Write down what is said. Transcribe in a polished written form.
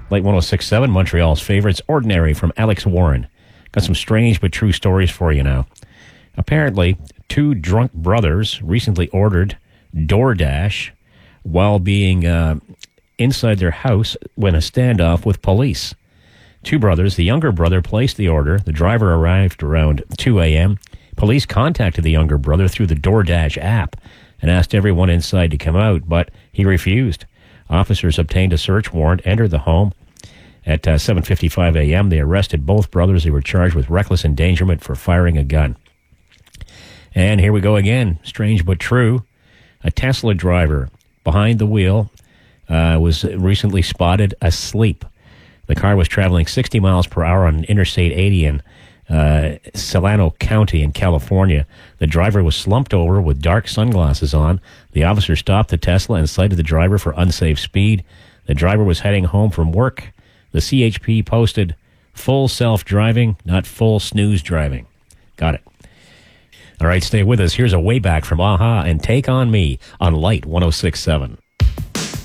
Light 106.7, Montreal's favorites, Ordinary from Alex Warren. Got some strange but true stories for you now. Apparently, two drunk brothers recently ordered DoorDash while being inside their house when a standoff with police. Two brothers, the younger brother placed the order. The driver arrived around 2 a.m. Police contacted the younger brother through the DoorDash app and asked everyone inside to come out, but he refused. Officers obtained a search warrant, entered the home. At 7:55 a.m., they arrested both brothers. They were charged with reckless endangerment for firing a gun. And here we go again. Strange but true. A Tesla driver behind the wheel was recently spotted asleep. The car was traveling 60 miles per hour on Interstate 80 in Solano County in California. The driver was slumped over with dark sunglasses on. The officer stopped the Tesla and cited the driver for unsafe speed. The driver was heading home from work. The CHP posted, full self-driving, not full snooze driving. Got it. All right, stay with us. Here's a way back from Aha and Take On Me on Light 106.7.